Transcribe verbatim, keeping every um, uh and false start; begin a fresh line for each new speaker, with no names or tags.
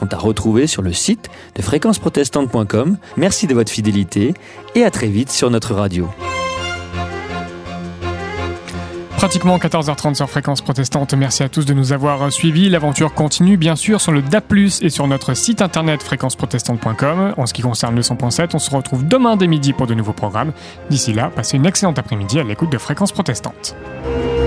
sont à retrouver sur le site de fréquence protestante point com. Merci de votre fidélité et à très vite sur notre radio.
Pratiquement quatorze heures trente sur Fréquence Protestante. Merci à tous de nous avoir suivis. L'aventure continue bien sûr sur le D A B plus, et sur notre site internet fréquence protestante point com. En ce qui concerne le cent point sept, on se retrouve demain dès midi pour de nouveaux programmes. D'ici là, passez une excellente après-midi à l'écoute de Fréquence Protestante.